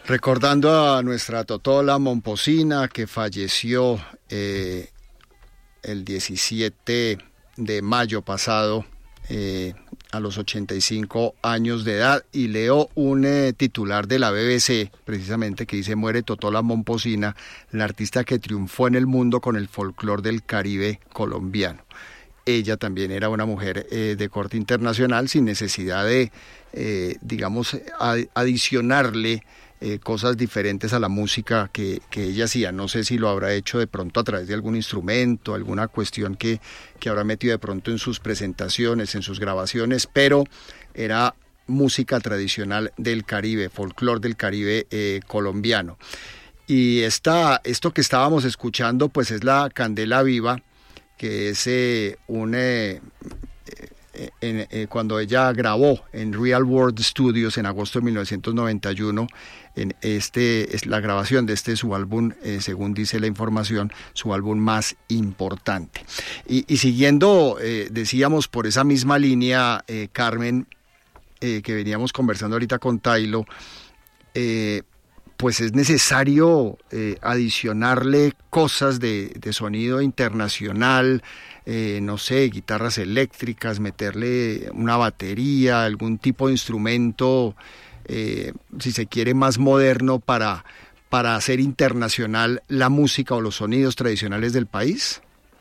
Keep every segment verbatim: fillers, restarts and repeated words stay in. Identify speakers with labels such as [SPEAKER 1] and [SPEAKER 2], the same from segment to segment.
[SPEAKER 1] Recordando a nuestra Totola Momposina, que falleció eh, el diecisiete de mayo pasado, eh, a los ochenta y cinco años de edad, y leo un eh, titular de la B B C, precisamente, que dice: muere Totola Momposina, la artista que triunfó en el mundo con el folclore del Caribe colombiano. Ella también era una mujer eh, de corte internacional, sin necesidad de, eh, digamos, ad- adicionarle eh, cosas diferentes a la música que, que ella hacía. No sé si lo habrá hecho de pronto a través de algún instrumento, alguna cuestión que, que habrá metido de pronto en sus presentaciones, en sus grabaciones, pero era música tradicional del Caribe, folclore del Caribe eh, colombiano. Y esta, esto que estábamos escuchando, pues es la Candela Viva, que es eh, un... Eh, En, eh, cuando ella grabó en Real World Studios en agosto de mil novecientos noventa y uno, en este, es la grabación de este su álbum, eh, según dice la información, su álbum más importante. Y, y siguiendo, eh, decíamos, por esa misma línea, eh, Carmen, eh, que veníamos conversando ahorita con Tailo, eh, pues es necesario eh, adicionarle cosas de, de sonido internacional, eh, no sé, guitarras eléctricas, meterle una batería, algún tipo de instrumento, eh, si se quiere, más moderno para, para hacer internacional la música o los sonidos tradicionales del país?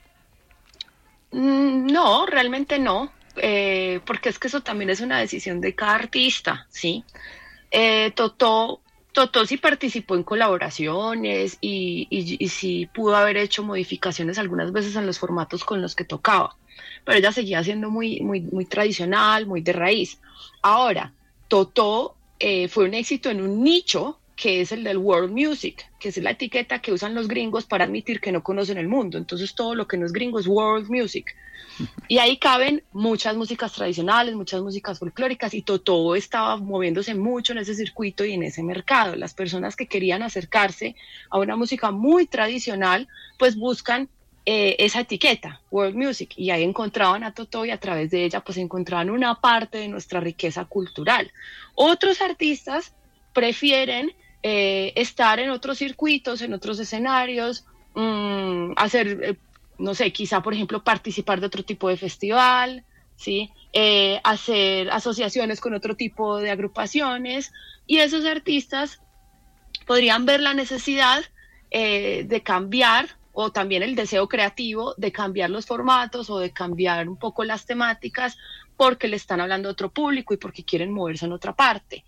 [SPEAKER 2] No, realmente no, eh, porque es que eso también es una decisión de cada artista, ¿sí? Eh, Totó Totó sí participó en colaboraciones y, y, y sí pudo haber hecho modificaciones algunas veces en los formatos con los que tocaba, pero ella seguía siendo muy, muy, muy tradicional, muy de raíz. Ahora, Totó eh, fue un éxito en un nicho que es el del world music, que es la etiqueta que usan los gringos para admitir que no conocen el mundo. Entonces todo lo que no es gringo es world music. Y ahí caben muchas músicas tradicionales, muchas músicas folclóricas, y Totó estaba moviéndose mucho en ese circuito y en ese mercado. Las personas que querían acercarse a una música muy tradicional, pues buscan eh, esa etiqueta, world music, y ahí encontraban a Totó, y a través de ella pues encontraban una parte de nuestra riqueza cultural. Otros artistas prefieren eh, estar en otros circuitos, en otros escenarios, mmm, hacer... Eh, no sé, quizá, por ejemplo, participar de otro tipo de festival, ¿sí? Eh, hacer asociaciones con otro tipo de agrupaciones, y esos artistas podrían ver la necesidad eh, de cambiar, o también el deseo creativo de cambiar los formatos o de cambiar un poco las temáticas, porque le están hablando a otro público y porque quieren moverse en otra parte.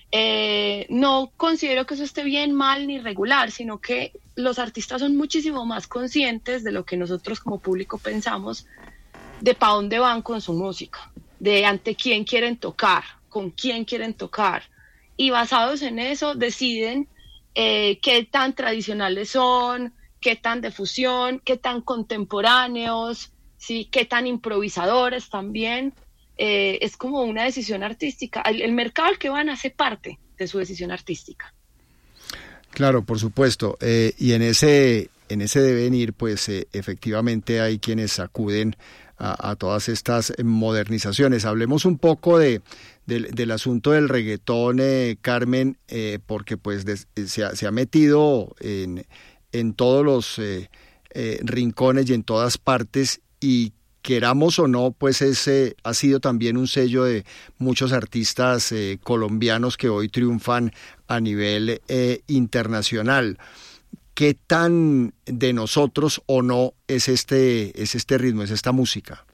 [SPEAKER 2] Eh, no considero que eso esté bien, mal ni regular, sino que los artistas son muchísimo más conscientes de lo que nosotros como público pensamos, de para dónde van con su música, de ante quién quieren tocar, con quién quieren tocar, y basados en eso deciden eh, qué tan tradicionales son, qué tan de fusión, qué tan contemporáneos, ¿sí? Qué tan improvisadores también. Eh, es como una decisión artística. El, el mercado al que van hace parte de su decisión artística.
[SPEAKER 1] Claro, por supuesto. Eh, y en ese, en ese devenir, pues eh, efectivamente hay quienes acuden a, a todas estas modernizaciones. Hablemos un poco de, de del asunto del reggaetón, eh, Carmen, eh, porque pues de, se, ha, se ha metido en, en todos los eh, eh, rincones y en todas partes, y queramos o no, pues ese ha sido también un sello de muchos artistas eh, colombianos que hoy triunfan a nivel eh, internacional. ¿Qué tan de nosotros o no es este, es este ritmo, es esta música?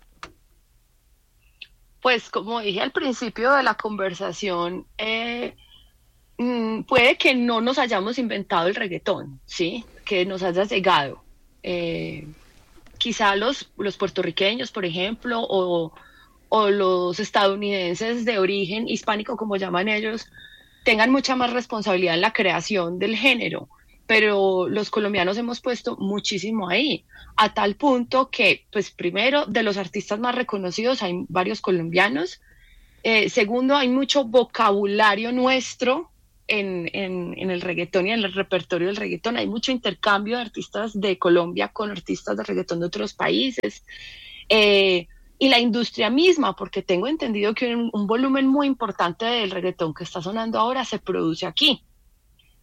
[SPEAKER 2] Pues como dije al principio de la conversación, eh, mmm, puede que no nos hayamos inventado el reggaetón, ¿sí? Que nos haya llegado. Eh, Quizá los, los puertorriqueños, por ejemplo, o, o los estadounidenses de origen hispánico, como llaman ellos, tengan mucha más responsabilidad en la creación del género, pero los colombianos hemos puesto muchísimo ahí, a tal punto que, pues primero, de los artistas más reconocidos hay varios colombianos, eh, segundo, hay mucho vocabulario nuestro En, en, en el reggaetón y en el repertorio del reggaetón. Hay mucho intercambio de artistas de Colombia con artistas de reggaetón de otros países. Eh, y la industria misma, porque tengo entendido que un, un volumen muy importante del reggaetón que está sonando ahora se produce aquí.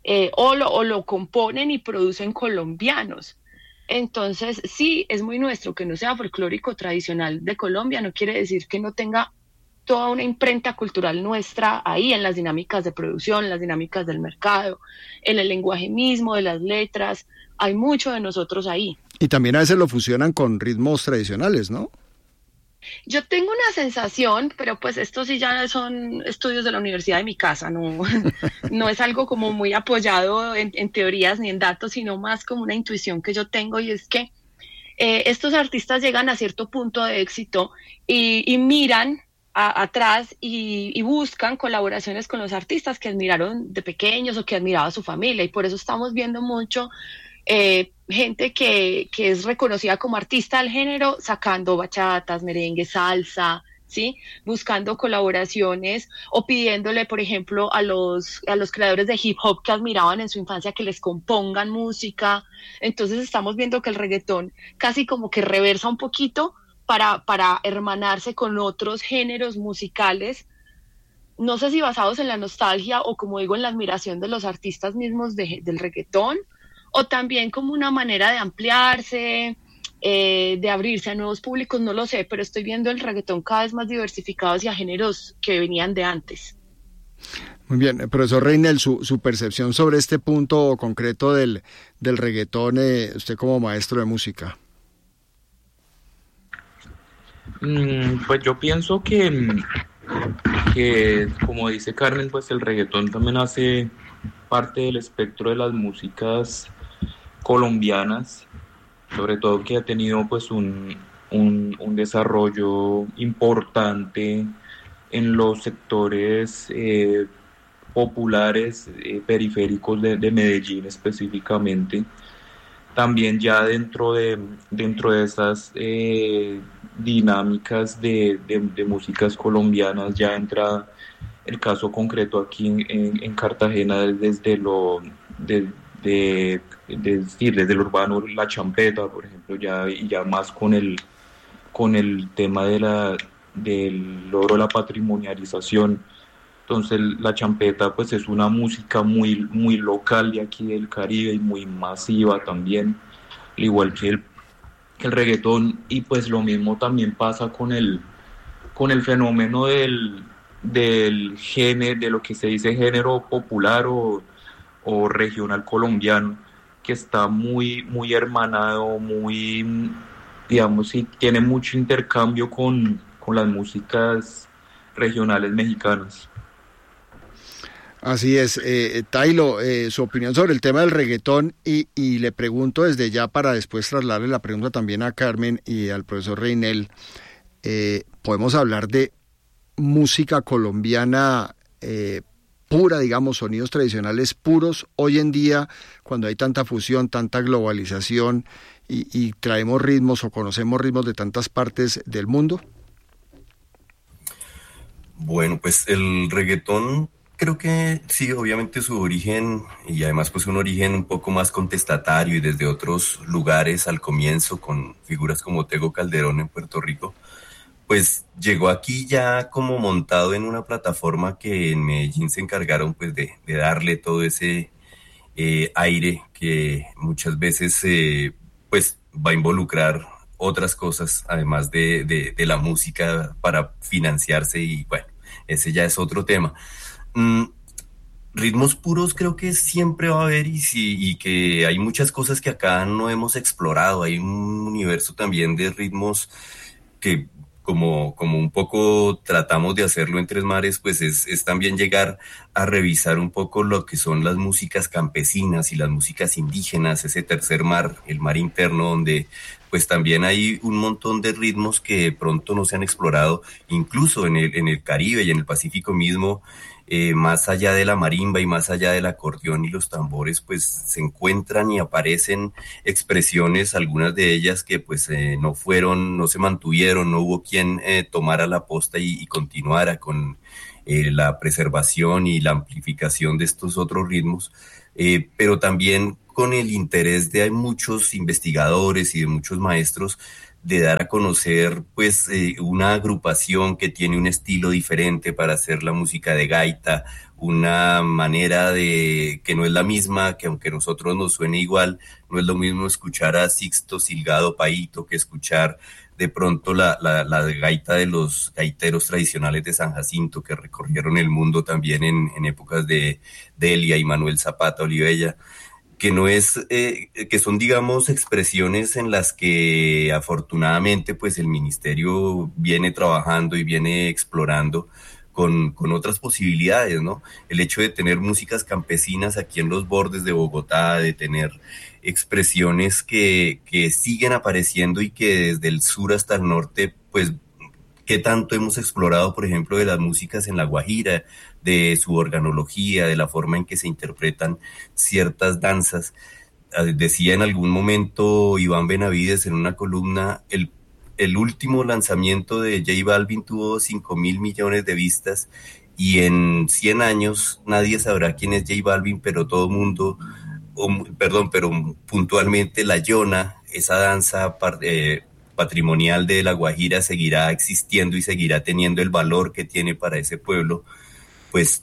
[SPEAKER 2] eh, o, lo, o lo componen y producen colombianos. Entonces, sí, es muy nuestro. Que no sea folclórico tradicional de Colombia no quiere decir que no tenga toda una imprenta cultural nuestra ahí en las dinámicas de producción, en las dinámicas del mercado, en el lenguaje mismo, de las letras. Hay mucho de nosotros ahí.
[SPEAKER 1] Y también a veces lo fusionan con ritmos tradicionales, ¿no?
[SPEAKER 2] Yo tengo una sensación, pero pues esto sí ya son estudios de la universidad de mi casa, no, no es algo como muy apoyado en, en teorías ni en datos, sino más como una intuición que yo tengo, y es que eh, estos artistas llegan a cierto punto de éxito y, y miran a, atrás y, y buscan colaboraciones con los artistas que admiraron de pequeños o que admiraba su familia, y por eso estamos viendo mucho eh, gente que, que es reconocida como artista del género sacando bachatas, merengue, salsa, ¿sí? Buscando colaboraciones o pidiéndole, por ejemplo, a los, a los creadores de hip hop que admiraban en su infancia que les compongan música. Entonces estamos viendo que el reggaetón casi como que reversa un poquito para, para hermanarse con otros géneros musicales, no sé si basados en la nostalgia o, como digo, en la admiración de los artistas mismos de, del reggaetón, o también como una manera de ampliarse, eh, de abrirse a nuevos públicos, no lo sé, pero estoy viendo el reggaetón cada vez más diversificado hacia géneros que venían de antes.
[SPEAKER 1] Muy bien, profesor Reinel, su, su percepción sobre este punto concreto del, del reggaetón, eh, usted como maestro de música.
[SPEAKER 3] Mm, pues yo pienso que, que, como dice Carmen, pues el reggaetón también hace parte del espectro de las músicas colombianas, sobre todo que ha tenido pues un, un, un desarrollo importante en los sectores eh, populares, eh, periféricos de, de Medellín específicamente. También ya dentro de, dentro de esas eh, dinámicas de, de, de músicas colombianas ya entra el caso concreto aquí en, en, en Cartagena desde lo de, de, de decir, desde el urbano, la champeta, por ejemplo, ya y ya más con el con el tema de la del logro de la patrimonialización. Entonces la champeta pues es una música muy muy local de aquí del Caribe y muy masiva también, al igual que el, que el reggaetón, y pues lo mismo también pasa con el con el fenómeno del del género, de lo que se dice género popular o, o regional colombiano, que está muy, muy hermanado, muy, digamos, y tiene mucho intercambio con, con las músicas regionales mexicanas.
[SPEAKER 1] Así es. eh, Tailo, eh, su opinión sobre el tema del reggaetón, y, y le pregunto desde ya para después trasladarle la pregunta también a Carmen y al profesor Reinel, eh, ¿podemos hablar de música colombiana eh, pura, digamos, sonidos tradicionales puros hoy en día, cuando hay tanta fusión, tanta globalización y, y traemos ritmos o conocemos ritmos de tantas partes del mundo?
[SPEAKER 4] Bueno, pues el reggaetón creo que sí, obviamente su origen, y además pues un origen un poco más contestatario y desde otros lugares al comienzo, con figuras como Tego Calderón en Puerto Rico, pues llegó aquí ya como montado en una plataforma que en Medellín se encargaron pues de, de darle todo ese eh, aire que muchas veces eh, pues va a involucrar otras cosas además de, de, de la música para financiarse, y bueno, ese ya es otro tema. Mm, ritmos puros creo que siempre va a haber, y, sí, y que hay muchas cosas que acá no hemos explorado. Hay un universo también de ritmos que Como, como un poco tratamos de hacerlo en Tres Mares, pues es, es también llegar a revisar un poco lo que son las músicas campesinas y las músicas indígenas, ese tercer mar, el mar interno, donde pues también hay un montón de ritmos que de pronto no se han explorado, incluso en el, en el Caribe y en el Pacífico mismo. Eh, más allá de la marimba y más allá del acordeón y los tambores, pues se encuentran y aparecen expresiones, algunas de ellas que pues eh, no fueron, no se mantuvieron, no hubo quien eh, tomara la posta y, y continuara con eh, la preservación y la amplificación de estos otros ritmos, eh, pero también con el interés de muchos investigadores y de muchos maestros de dar a conocer pues eh, una agrupación que tiene un estilo diferente para hacer la música de gaita, una manera de que no es la misma, que aunque a nosotros nos suene igual, no es lo mismo escuchar a Sixto Silgado Paito que escuchar de pronto la, la, la gaita de los gaiteros tradicionales de San Jacinto que recorrieron el mundo también en, en épocas de Delia y Manuel Zapata Olivella, que no es, eh, que son, digamos, expresiones en las que afortunadamente pues el ministerio viene trabajando y viene explorando con, con otras posibilidades, ¿no? El hecho de tener músicas campesinas aquí en los bordes de Bogotá, de tener expresiones que, que siguen apareciendo y que desde el sur hasta el norte, pues, qué tanto hemos explorado, por ejemplo, de las músicas en La Guajira, de su organología, de la forma en que se interpretan ciertas danzas. Decía en algún momento Iván Benavides en una columna, el, el último lanzamiento de J Balvin tuvo cinco mil millones de vistas y en cien años nadie sabrá quién es J Balvin, pero todo el mundo, oh, perdón, pero puntualmente la Yona, esa danza eh, patrimonial de La Guajira seguirá existiendo y seguirá teniendo el valor que tiene para ese pueblo, pues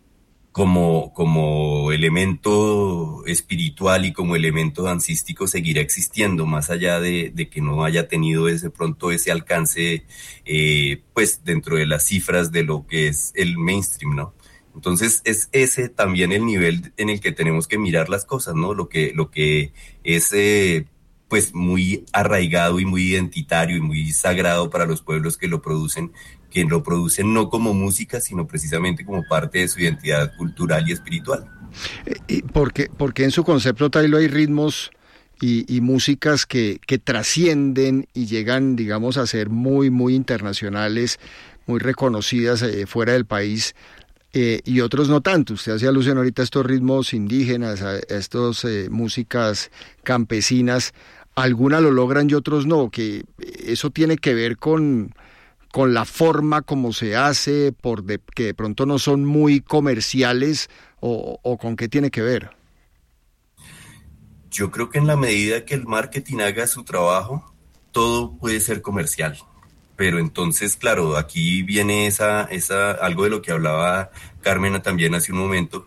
[SPEAKER 4] como, como elemento espiritual y como elemento dancístico seguirá existiendo, más allá de, de que no haya tenido ese pronto ese alcance, eh, pues dentro de las cifras de lo que es el mainstream, ¿no? Entonces es ese también el nivel en el que tenemos que mirar las cosas, ¿no? Lo que, lo que es eh, pues muy arraigado y muy identitario y muy sagrado para los pueblos que lo producen, que lo producen no como música, sino precisamente como parte de su identidad cultural y espiritual.
[SPEAKER 1] ¿Y por qué, porque en su concepto, Tailo, hay ritmos y, y músicas que, que trascienden y llegan, digamos, a ser muy, muy internacionales, muy reconocidas eh, fuera del país, eh, y otros no tanto? Usted hacía alusión ahorita a estos ritmos indígenas, a, a estas eh, músicas campesinas. Algunas lo logran y otros no, que eso tiene que ver con... con la forma como se hace, por de, que de pronto no son muy comerciales, o, o con qué tiene que ver?
[SPEAKER 4] Yo creo que en la medida que el marketing haga su trabajo, todo puede ser comercial. Pero entonces, claro, aquí viene esa, esa algo de lo que hablaba Carmen también hace un momento.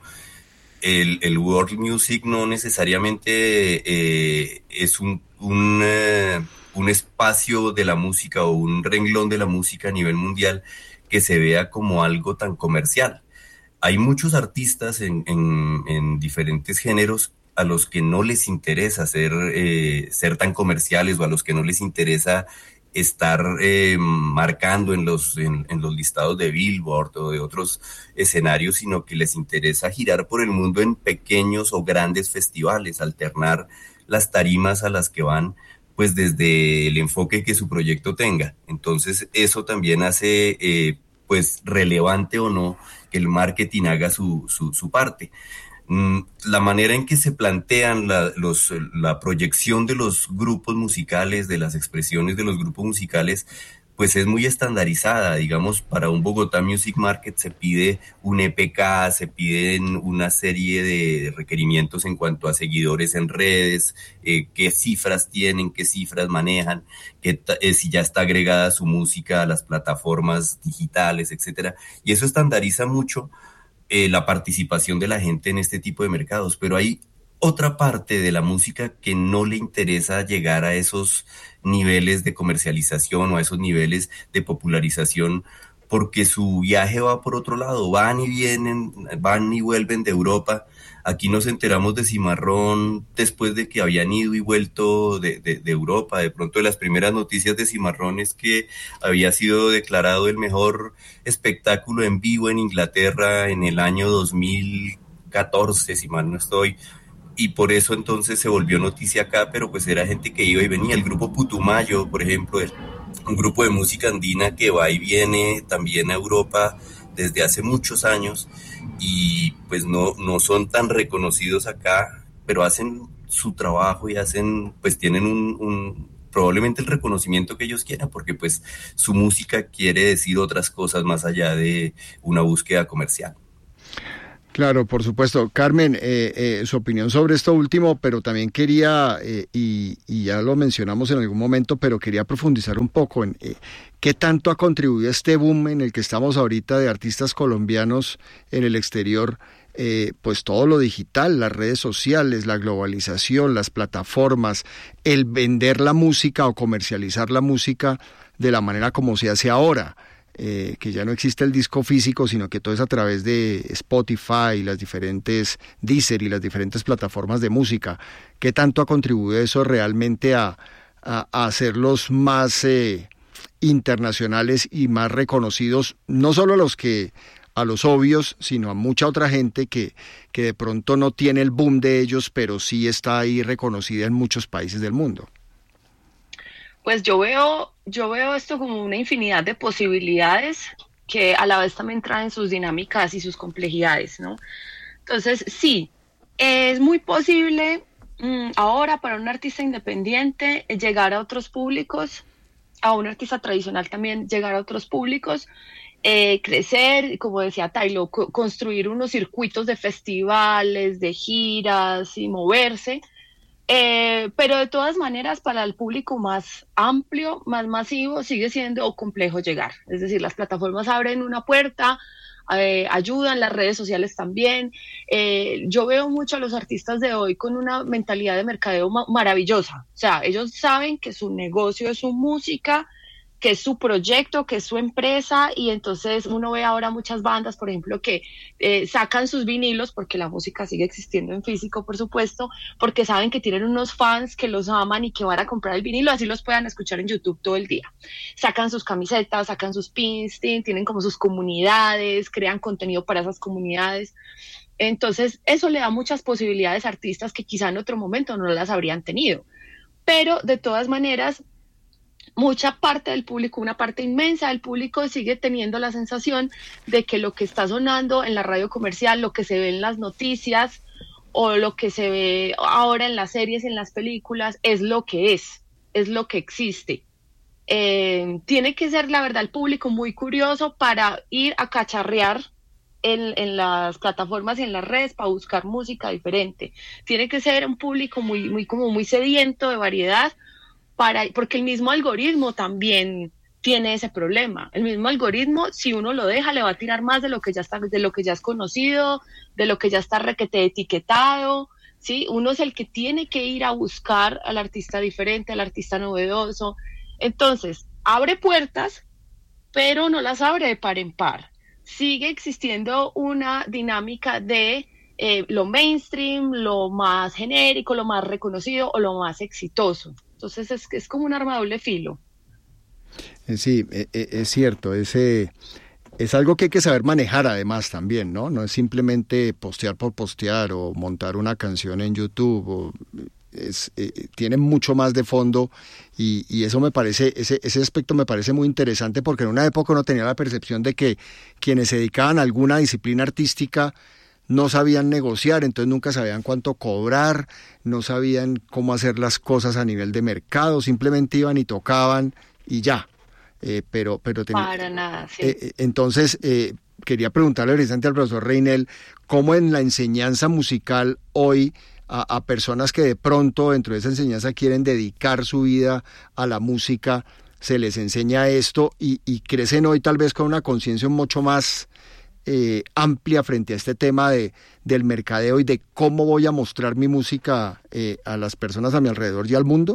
[SPEAKER 4] El, el world music no necesariamente eh, es un... un eh, un espacio de la música o un renglón de la música a nivel mundial que se vea como algo tan comercial. Hay muchos artistas en, en, en diferentes géneros a los que no les interesa ser, eh, ser tan comerciales, o a los que no les interesa estar eh, marcando en los, en, en los listados de Billboard o de otros escenarios, sino que les interesa girar por el mundo en pequeños o grandes festivales, alternar las tarimas a las que van, pues desde el enfoque que su proyecto tenga. Entonces eso también hace eh, pues relevante o no que el marketing haga su, su, su parte. Mm, la manera en que se plantean la, los, la proyección de los grupos musicales, de las expresiones de los grupos musicales, pues es muy estandarizada. Digamos, para un Bogotá Music Market se pide un E P K, se piden una serie de requerimientos en cuanto a seguidores en redes, eh, qué cifras tienen, qué cifras manejan, qué ta- eh, si ya está agregada su música a las plataformas digitales, etcétera. Y eso estandariza mucho eh, la participación de la gente en este tipo de mercados. Pero hay otra parte de la música que no le interesa llegar a esos niveles de comercialización o a esos niveles de popularización, porque su viaje va por otro lado, van y vienen, van y vuelven de Europa. Aquí nos enteramos de Cimarrón después de que habían ido y vuelto de, de, de Europa. De pronto, de las primeras noticias de Cimarrón es que había sido declarado el mejor espectáculo en vivo en Inglaterra en el año dos mil catorce, si mal no estoy. Y por eso entonces se volvió noticia acá, pero pues era gente que iba y venía. El grupo Putumayo, por ejemplo, es un grupo de música andina que va y viene también a Europa desde hace muchos años, y pues no, no son tan reconocidos acá, pero hacen su trabajo y hacen, pues tienen un, un probablemente el reconocimiento que ellos quieran, porque pues su música quiere decir otras cosas más allá de una búsqueda comercial.
[SPEAKER 1] Claro, por supuesto. Carmen, eh, eh, su opinión sobre esto último, pero también quería, eh, y, y ya lo mencionamos en algún momento, pero quería profundizar un poco en eh, qué tanto ha contribuido este boom en el que estamos ahorita de artistas colombianos en el exterior, eh, pues todo lo digital, las redes sociales, la globalización, las plataformas, el vender la música o comercializar la música de la manera como se hace ahora. Eh, que ya no existe el disco físico, sino que todo es a través de Spotify, las diferentes Deezer y las diferentes plataformas de música. ¿Qué tanto ha contribuido eso realmente a, a, a hacerlos más eh, internacionales y más reconocidos, no solo a los que a los obvios, sino a mucha otra gente que, que de pronto no tiene el boom de ellos, pero sí está ahí reconocida en muchos países del mundo?
[SPEAKER 2] Pues yo veo, yo veo esto como una infinidad de posibilidades que a la vez también traen sus dinámicas y sus complejidades, ¿no? Entonces, sí, es muy posible mmm, ahora para un artista independiente llegar a otros públicos, a un artista tradicional también llegar a otros públicos, eh, crecer, como decía Tailo, co- construir unos circuitos de festivales, de giras y moverse. Eh, pero de todas maneras, para el público más amplio, más masivo, sigue siendo complejo llegar. Es decir, las plataformas abren una puerta, eh, ayudan, las redes sociales también. Eh, yo veo mucho a los artistas de hoy con una mentalidad de mercadeo ma- maravillosa. O sea, ellos saben que su negocio es su música, que es su proyecto, que es su empresa, y entonces uno ve ahora muchas bandas, por ejemplo, que eh, sacan sus vinilos, porque la música sigue existiendo en físico, por supuesto, porque saben que tienen unos fans que los aman y que van a comprar el vinilo, así los puedan escuchar en YouTube todo el día. Sacan sus camisetas, sacan sus pins, tienen como sus comunidades, crean contenido para esas comunidades. Entonces, eso le da muchas posibilidades a artistas que quizá en otro momento no las habrían tenido. Pero, de todas maneras, mucha parte del público, una parte inmensa del público sigue teniendo la sensación de que lo que está sonando en la radio comercial, lo que se ve en las noticias o lo que se ve ahora en las series, en las películas, es lo que es, es lo que existe. Eh, tiene que ser, la verdad, el público muy curioso para ir a cacharrear en, en las plataformas y en las redes para buscar música diferente. Tiene que ser un público muy, muy, como muy sediento de variedad, para, porque el mismo algoritmo también tiene ese problema. El mismo algoritmo, si uno lo deja, le va a tirar más de lo que ya está, de lo que ya es conocido, de lo que ya está requete etiquetado, ¿sí? Uno es el que tiene que ir a buscar al artista diferente, al artista novedoso. Entonces, abre puertas, pero no las abre de par en par. Sigue existiendo una dinámica de eh, lo mainstream, lo más genérico, lo más reconocido o lo más exitoso. Entonces es, es como un arma de doble filo.
[SPEAKER 1] Sí, es cierto, ese es algo que hay que saber manejar además también, ¿no? No es simplemente postear por postear o montar una canción en YouTube, o es, eh, tiene mucho más de fondo y, y eso me parece, ese, ese aspecto me parece muy interesante, porque en una época uno tenía la percepción de que quienes se dedicaban a alguna disciplina artística no sabían negociar, entonces nunca sabían cuánto cobrar, no sabían cómo hacer las cosas a nivel de mercado, simplemente iban y tocaban y ya. Eh, pero, pero ten...
[SPEAKER 2] Para nada, sí.
[SPEAKER 1] Eh, entonces, eh, quería preguntarle precisamente al profesor Reynel, ¿cómo en la enseñanza musical hoy a, a personas que de pronto dentro de esa enseñanza quieren dedicar su vida a la música, se les enseña esto y, y crecen hoy tal vez con una conciencia mucho más eh, amplia frente a este tema de, del mercadeo y de cómo voy a mostrar mi música eh, a las personas a mi alrededor y al mundo?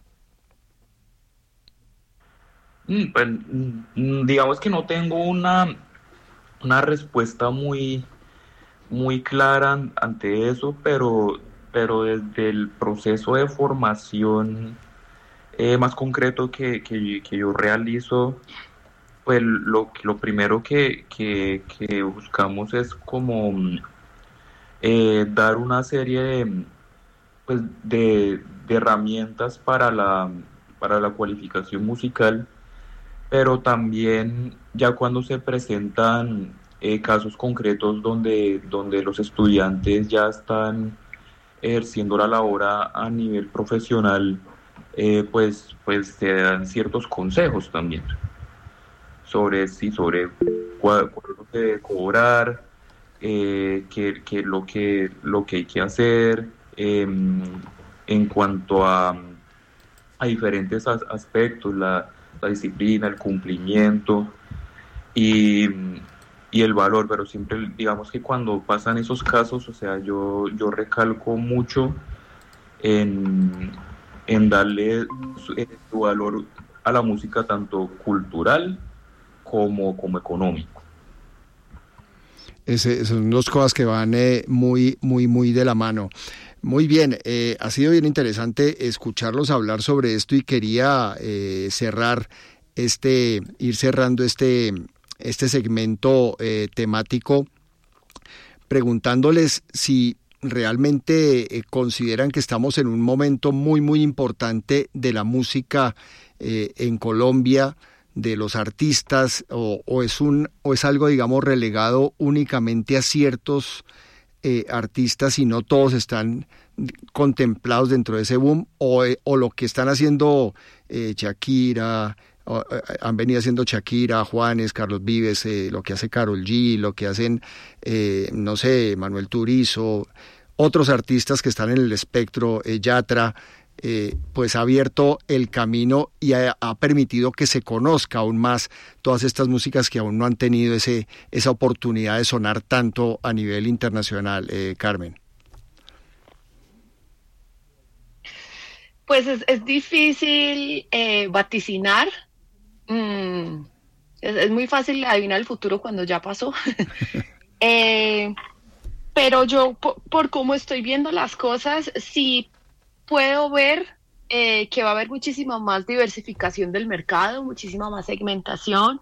[SPEAKER 3] Pues, digamos que no tengo una, una respuesta muy, muy clara ante eso, pero, pero desde el proceso de formación eh, más concreto que, que, que yo realizo, pues lo, lo primero que, que, que buscamos es como eh, dar una serie de, pues, de, de herramientas para la, para la cualificación musical, pero también ya cuando se presentan eh, casos concretos donde, donde los estudiantes ya están ejerciendo la labor a, a nivel profesional, eh, pues, pues se dan ciertos consejos también sobre, sí, sobre cuál, cuál se debe cobrar, eh, qué, qué es lo que, lo que hay que hacer eh, en cuanto a, a diferentes as- aspectos, la, la disciplina, el cumplimiento y, y el valor, pero siempre digamos que cuando pasan esos casos, o sea, yo, yo recalco mucho en, en darle su, eh, su valor a la música tanto cultural como, como económico.
[SPEAKER 1] Ese, son dos cosas que van eh, muy, muy, muy de la mano. Muy bien, eh, ha sido bien interesante escucharlos hablar sobre esto y quería eh, cerrar este, ir cerrando este, este segmento eh, temático preguntándoles si realmente eh, consideran que estamos en un momento muy, muy importante de la música eh, en Colombia, de los artistas, o, o es un o es algo, digamos, relegado únicamente a ciertos eh, artistas y no todos están contemplados dentro de ese boom, o, eh, o lo que están haciendo eh, Shakira, o, eh, han venido haciendo Shakira, Juanes, Carlos Vives, eh, lo que hace Karol G, lo que hacen, eh, no sé, Manuel Turizo, otros artistas que están en el espectro, eh, Yatra, Eh, pues ha abierto el camino y ha, ha permitido que se conozca aún más todas estas músicas que aún no han tenido ese, esa oportunidad de sonar tanto a nivel internacional. eh, Carmen.
[SPEAKER 2] Pues es, es difícil eh, vaticinar, mm, es, es muy fácil adivinar el futuro cuando ya pasó, eh, pero yo por, por cómo estoy viendo las cosas, sí puedo ver eh, que va a haber muchísima más diversificación del mercado, muchísima más segmentación,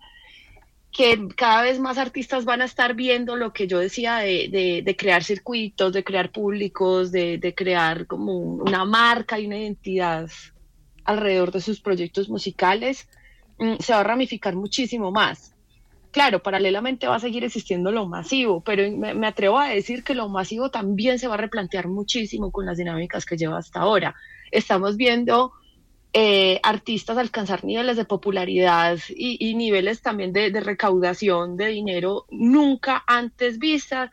[SPEAKER 2] que cada vez más artistas van a estar viendo lo que yo decía de, de, de crear circuitos, de crear públicos, de, de crear como una marca y una identidad alrededor de sus proyectos musicales. mm, se va a ramificar muchísimo más. Claro, paralelamente va a seguir existiendo lo masivo, pero me, me atrevo a decir que lo masivo también se va a replantear muchísimo con las dinámicas que lleva hasta ahora. Estamos viendo eh, artistas alcanzar niveles de popularidad y, y niveles también de, de recaudación de dinero nunca antes vistas,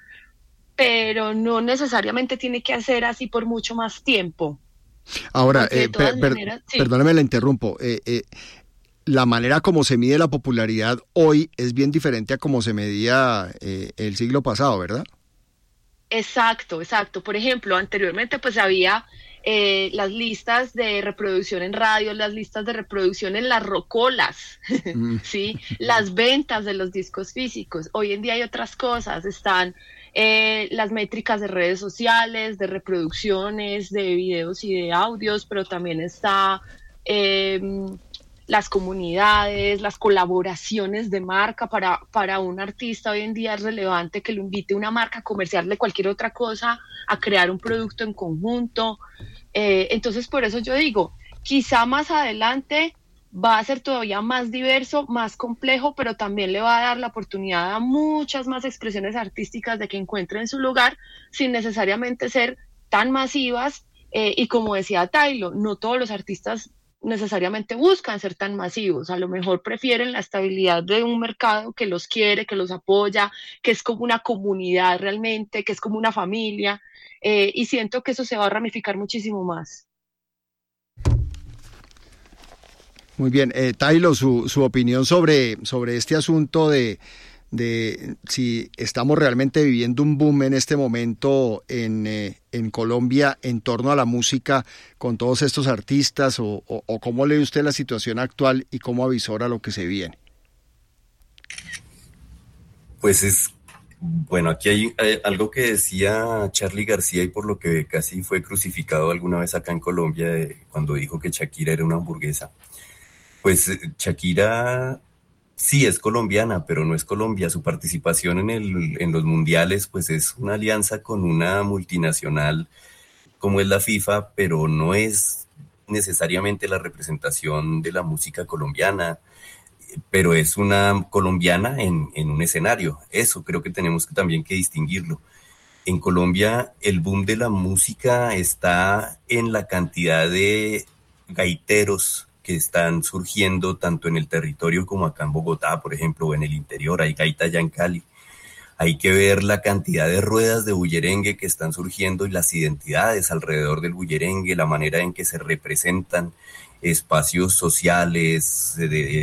[SPEAKER 2] pero no necesariamente tiene que hacer así por mucho más tiempo.
[SPEAKER 1] Ahora,
[SPEAKER 2] Porque de
[SPEAKER 1] eh, per,
[SPEAKER 2] todas
[SPEAKER 1] per,
[SPEAKER 2] maneras, sí.
[SPEAKER 1] perdóneme, la interrumpo. Eh, eh, la manera como se mide la popularidad hoy es bien diferente a como se medía eh, el siglo pasado, ¿verdad?
[SPEAKER 2] Exacto, exacto. Por ejemplo, anteriormente pues había eh, las listas de reproducción en radio, las listas de reproducción en las rocolas,
[SPEAKER 1] Mm.
[SPEAKER 2] ¿sí? Las ventas de los discos físicos. Hoy en día hay otras cosas, están eh, las métricas de redes sociales, de reproducciones, de videos y de audios, pero también está eh, las comunidades, las colaboraciones de marca. Para, para un artista hoy en día es relevante que lo invite una marca comercial de cualquier otra cosa a crear un producto en conjunto. Eh, entonces, por eso yo digo, quizá más adelante va a ser todavía más diverso, más complejo, pero también le va a dar la oportunidad a muchas más expresiones artísticas de que encuentren su lugar sin necesariamente ser tan masivas. Eh, y como decía Tailo, no todos los artistas necesariamente buscan ser tan masivos, a lo mejor prefieren la estabilidad de un mercado que los quiere, que los apoya, que es como una comunidad realmente, que es como una familia, eh, y siento que eso se va a ramificar muchísimo más.
[SPEAKER 1] Muy bien, eh, Tailo, su, su opinión sobre, sobre este asunto de, de si estamos realmente viviendo un boom en este momento en, eh, en Colombia en torno a la música con todos estos artistas, o, o, o cómo lee usted la situación actual y cómo avisora lo que se viene.
[SPEAKER 4] Pues es, bueno, aquí hay, hay algo que decía Charly García y por lo que casi fue crucificado alguna vez acá en Colombia eh, cuando dijo que Shakira era una hamburguesa. Pues eh, Shakira sí es colombiana, pero no es Colombia. Su participación en, el, en los mundiales pues es una alianza con una multinacional como es la FIFA, pero no es necesariamente la representación de la música colombiana, pero es una colombiana en, en un escenario. Eso creo que tenemos que también que distinguirlo. En Colombia el boom de la música está en la cantidad de gaiteros que están surgiendo tanto en el territorio como acá en Bogotá, por ejemplo, o en el interior. Hay gaita allá en Cali. Hay que ver la cantidad de ruedas de bullerengue que están surgiendo y las identidades alrededor del bullerengue, la manera en que se representan espacios sociales, de,